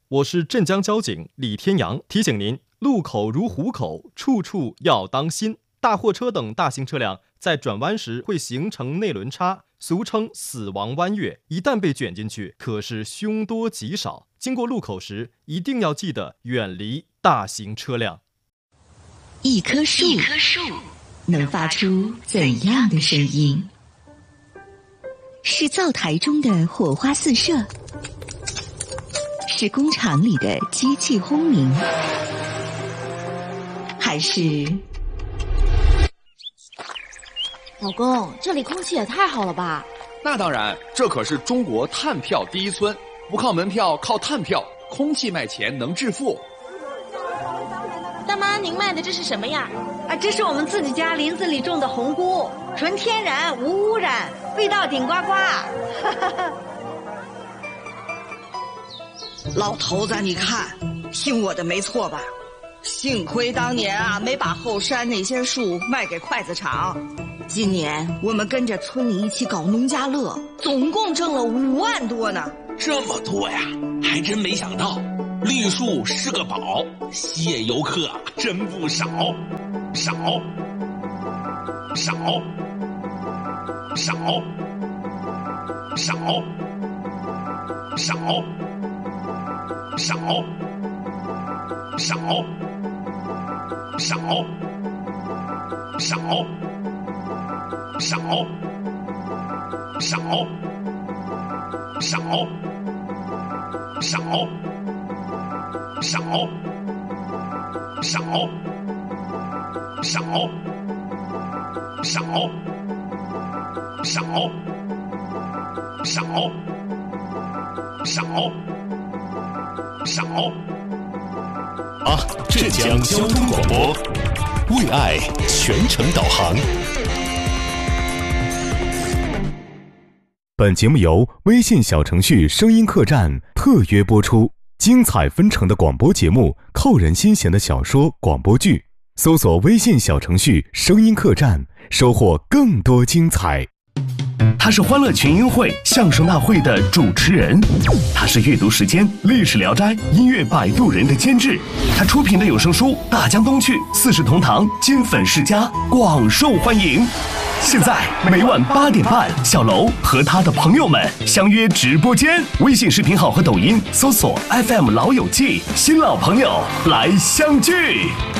我是镇江交警李天阳，提醒您，路口如虎口，处处要当心。大货车等大型车辆在转弯时会形成内轮差，俗称死亡弯月，一旦被卷进去，可是凶多吉少。经过路口时，一定要记得远离大型车辆。 一棵树能发出怎样的声音？是灶台中的火花四射，是工厂里的机器轰鸣，还是…… 老公，这里空气也太好了吧？ 那当然，这可是中国碳票第一村，不靠门票，靠碳票，空气卖钱能致富。 大妈，您卖的这是什么呀？ 这是我们自己家林子里种的红菇，纯天然无污染，味道顶呱呱。 老头子，你看，听我的没错吧？幸亏当年没把后山那些树卖给筷子厂。今年我们跟着村里一起搞农家乐，总共挣了5万多呢。 这么多呀，还真没想到，绿树是个宝，吸引游客真不少。少浙江交通广播，为爱全程导航。 本节目由微信小程序声音客栈特约播出，精彩纷呈的广播节目，扣人心弦的小说广播剧，搜索微信小程序声音客栈，收获更多精彩。 他是欢乐群英会相声大会的主持人，他是阅读时间历史聊斋音乐摆渡人的监制，他出品的有声书《大江东去》四世同堂金粉世家广受欢迎。现在每晚8点半，小楼和他的朋友们相约直播间，微信视频号和抖音搜索 FM 老友记，新老朋友来相聚。